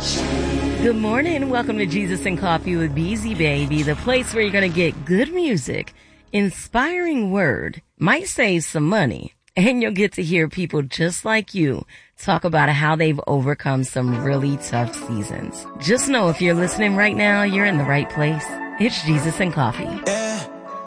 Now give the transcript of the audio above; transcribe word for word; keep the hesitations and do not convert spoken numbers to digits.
Good morning. Welcome to Jesus and Coffee with Beezy Baby, the place where you're going to get good music, inspiring word, might save some money, and you'll get to hear people just like you talk about how they've overcome some really tough seasons. Just know if you're listening right now, you're in the right place. It's Jesus and Coffee.